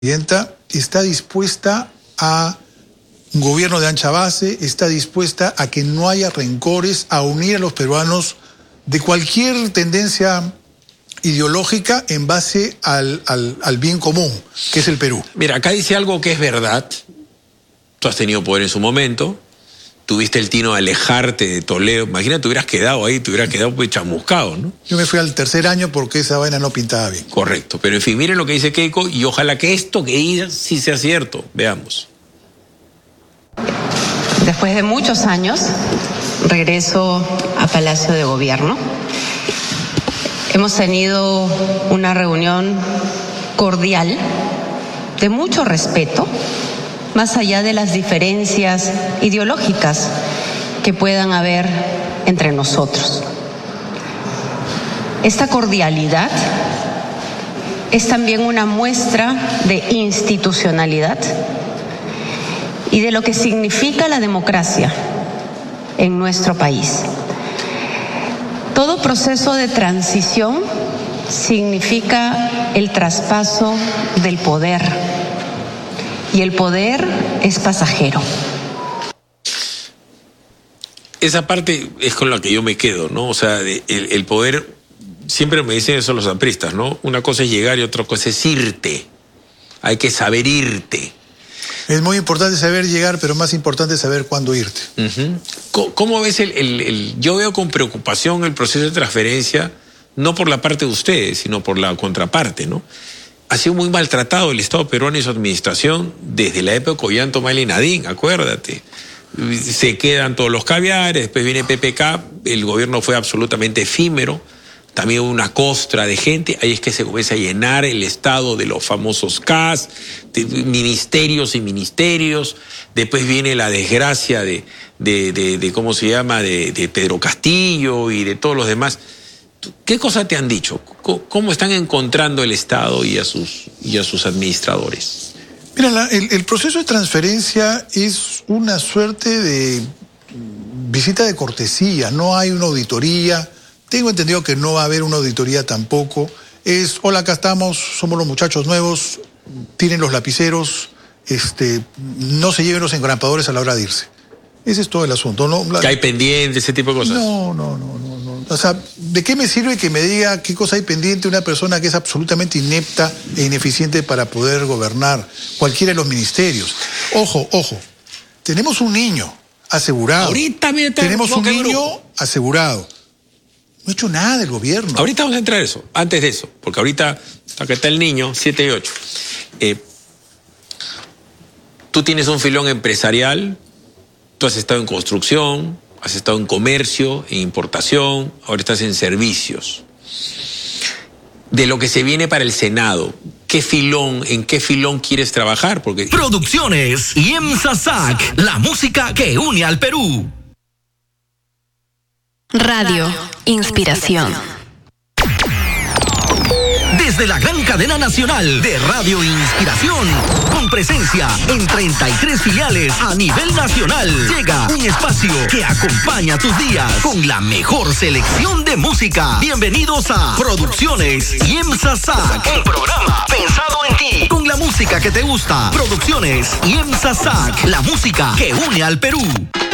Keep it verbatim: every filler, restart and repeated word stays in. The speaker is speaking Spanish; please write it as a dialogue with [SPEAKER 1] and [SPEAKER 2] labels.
[SPEAKER 1] presidenta está dispuesta a un gobierno de ancha base, está dispuesta a que no haya rencores, a unir a los peruanos de cualquier tendencia ideológica en base al, al, al bien común, que es el Perú.
[SPEAKER 2] Mira, acá dice algo que es verdad. Tú has tenido poder en su momento, tuviste el tino de alejarte de Toledo. Imagínate, te hubieras quedado ahí, te hubieras quedado pues chamuscado, ¿no?
[SPEAKER 1] Yo me fui al tercer año porque esa vaina no pintaba bien.
[SPEAKER 2] Correcto, pero en fin, miren lo que dice Keiko y ojalá que esto que diga sí sea cierto. Veamos.
[SPEAKER 3] Después de muchos años, regreso a Palacio de Gobierno. Hemos tenido una reunión cordial, de mucho respeto, más allá de las diferencias ideológicas que puedan haber entre nosotros. Esta cordialidad es también una muestra de institucionalidad y de lo que significa la democracia en nuestro país. Todo proceso de transición significa el traspaso del poder, y el poder es pasajero.
[SPEAKER 2] Esa parte es con la que yo me quedo, ¿no? O sea, el, el poder, siempre me dicen eso los apristas, ¿no? Una cosa es llegar y otra cosa es irte. Hay que saber irte.
[SPEAKER 1] Es muy importante saber llegar, pero más importante es saber cuándo irte.
[SPEAKER 2] Uh-huh. ¿Cómo, cómo ves el, el, el...? Yo veo con preocupación el proceso de transferencia, no por la parte de ustedes, sino por la contraparte, ¿no? Ha sido muy maltratado el Estado peruano y su administración desde la época de Ollanta Humala y Nadine, acuérdate. Se quedan todos los caviares, después viene P P K, el gobierno fue absolutamente efímero, también hubo una costra de gente, ahí es que se comienza a llenar el Estado de los famosos C A S, de ministerios y ministerios, después viene la desgracia de, de, de, de ¿cómo se llama?, de, de Pedro Castillo y de todos los demás. ¿Qué cosa te han dicho? ¿Cómo están encontrando el Estado y a sus, y a sus administradores?
[SPEAKER 1] Mira, la, el, el proceso de transferencia es una suerte de visita de cortesía, no hay una auditoría. Tengo entendido que no va a haber una auditoría tampoco. Es, hola, acá estamos, somos los muchachos nuevos, tiren los lapiceros, este, no se lleven los engrampadores a la hora de irse. Ese es todo el asunto, ¿no? La...
[SPEAKER 2] ¿Que hay pendiente, ese tipo de cosas?
[SPEAKER 1] No, no, no, no, no. O sea, ¿de qué me sirve que me diga qué cosa hay pendiente una persona que es absolutamente inepta e ineficiente para poder gobernar cualquiera de los ministerios? Ojo, ojo, tenemos un niño asegurado.
[SPEAKER 2] Ahorita, mira,
[SPEAKER 1] tenemos
[SPEAKER 2] no,
[SPEAKER 1] un niño
[SPEAKER 2] grupo.
[SPEAKER 1] asegurado. No ha hecho nada del gobierno.
[SPEAKER 2] Ahorita vamos a entrar a eso, antes de eso, porque ahorita, acá está el niño, siete y ocho. Eh, tú tienes un filón empresarial, tú has estado en construcción, has estado en comercio, en importación, ahora estás en servicios. De lo que se viene para el Senado, ¿qué filón, en qué filón quieres trabajar? Porque...
[SPEAKER 4] Producciones y IEMSA-SAC, la música que une al Perú.
[SPEAKER 5] Radio Inspiración.
[SPEAKER 4] Desde la gran cadena nacional de Radio Inspiración, con presencia en treinta y tres filiales a nivel nacional, llega un espacio que acompaña tus días con la mejor selección de música. Bienvenidos a Producciones IEMSA-SAC, un programa pensado en ti, con la música que te gusta. Producciones IEMSA-SAC, la música que une al Perú.